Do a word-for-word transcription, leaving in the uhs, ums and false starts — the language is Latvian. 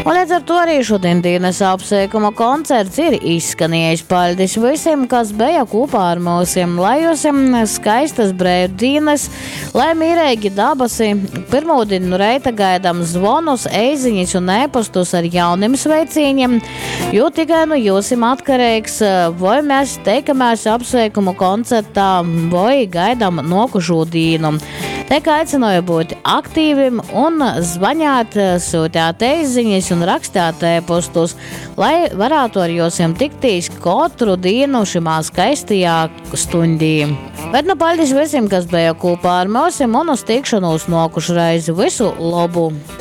Un līdz ar to arī šodien dienas apsveikuma koncerts ir izskanējis. Paldies visiem, kas bija kopā ar mums, lai jūs skaistas brīvdienas, lai mīrēgi dabasi. Pirmūdien no reita gaidām zvonus, eiziņas un ēpastus ar jauniem sveicieniem, jo tikai no jūs atkarīgs, vai mēs teikamies apsveikumu koncertā, vai gaidām nokušo dienu. Tiek aicināju būt aktīvim un zvaņāt, sūtāt eiziņas un rakstāt ēpastus, lai varētu ar jums tiktīs katru dienu šimā skaistajā stundī. Bet nu paldies visiem, kas bija kopā ar mums un uz tikšanos nokušu reizi. Visu labu!